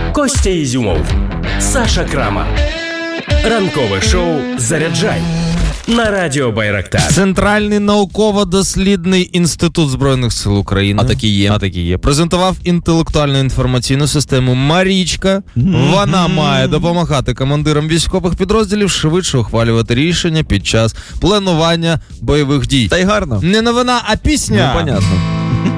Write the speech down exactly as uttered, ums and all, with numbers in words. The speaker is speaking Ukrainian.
Костя Ізюмов, Саша Крама. Ранкове шоу «Заряджай» на радіо Байрактар. Центральний науково-дослідний інститут Збройних сил України. А такі є. А такі є. Презентував інтелектуальну інформаційну систему «Марічка». Mm-hmm. Вона має допомагати командирам військових підрозділів швидше ухвалювати рішення під час планування бойових дій. Та й гарно. Не новина, а пісня. Ну, понятно.